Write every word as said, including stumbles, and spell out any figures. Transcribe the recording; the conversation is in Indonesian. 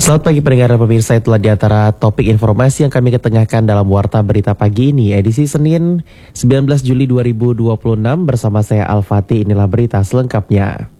Selamat pagi pendengar dan pemirsa, itulah di antara topik informasi yang kami ketengahkan dalam Warta Berita Pagi ini, edisi Senin sembilan belas Juli dua ribu dua puluh enam bersama saya Al-Fatih. Inilah berita selengkapnya.